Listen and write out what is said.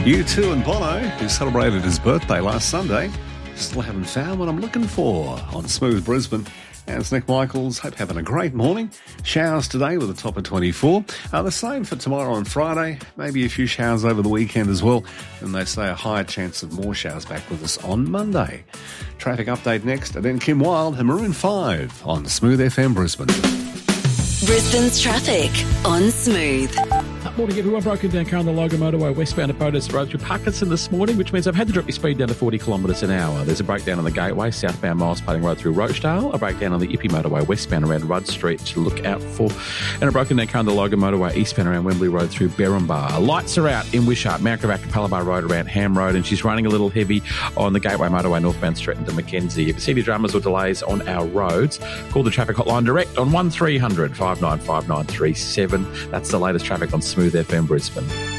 U2 and Bono, who celebrated his birthday last Sunday, still haven't found what I'm looking for on Smooth Brisbane. And it's Nick Michaels. Hope you're having a great morning. Showers today with a top of 24. The same for tomorrow and Friday. Maybe a few showers over the weekend as well. And they say a higher chance of more showers back with us on Monday. Traffic update next. And then Kim Wilde and Maroon 5 on Smooth FM Brisbane. Brisbane's traffic on Smooth. Morning, everyone. Broken down car on the Logan Motorway westbound at Bodas Road through Parkinson this morning, which means I've had to drop your speed down to 40 kilometres an hour. There's a breakdown on the Gateway, southbound Miles Plating Road through Rochdale, a breakdown on the Ippy Motorway westbound around Rudd Street to look out for, and a broken down car on the Logan Motorway eastbound around Wembley Road through Berrinbar. Lights are out in Wishart, Mount Gravatt, Capalaba Road around Ham Road, and she's running a little heavy on the Gateway Motorway northbound Stretton to Mackenzie. If you see any dramas or delays on our roads, call the traffic hotline direct on 1300 595937. That's the latest traffic on Smooth FM Brisbane.